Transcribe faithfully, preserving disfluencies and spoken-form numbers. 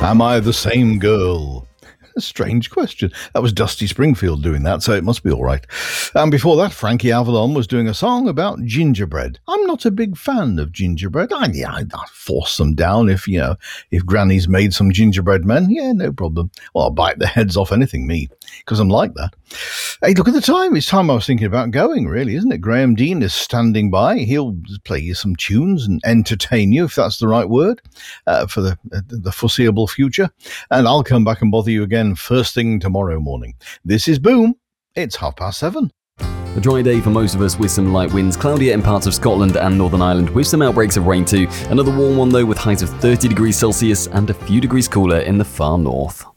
Am I the same girl? A strange question. That was Dusty Springfield doing that, so it must be all right. And before that, Frankie Avalon was doing a song about gingerbread. I'm not a big fan of gingerbread. I, yeah, I'd force them down if, you know, if Granny's made some gingerbread men. Yeah, no problem. Well, I'll bite the heads off anything, me, because I'm like that. Hey, look at the time. It's time I was thinking about going, really, isn't it? Graham Dean is standing by. He'll play you some tunes and entertain you, if that's the right word, uh, for the, uh, the foreseeable future. And I'll come back and bother you again first thing tomorrow morning. This is Boom. It's half past seven. A dry day for most of us with some light winds, cloudier in parts of Scotland and Northern Ireland with some outbreaks of rain too. Another warm one though with highs of thirty degrees Celsius and a few degrees cooler in the far north.